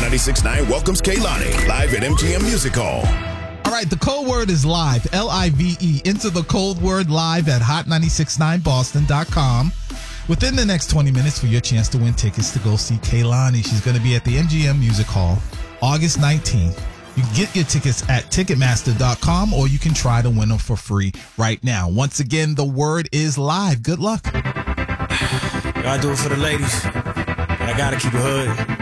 96.9 welcomes Kaylani live at MGM Music Hall. All right, the code word is live, L-I-V-E. Enter the code word live at hot969boston.com within the next 20 minutes for your chance to win tickets to go see Kaylani. She's going to be at the MGM Music Hall August 19th. You can get your tickets at Ticketmaster.com or you can try to win them for free right now. Once again, the word is live. Good luck. Gotta do it for the ladies. I gotta keep it hood.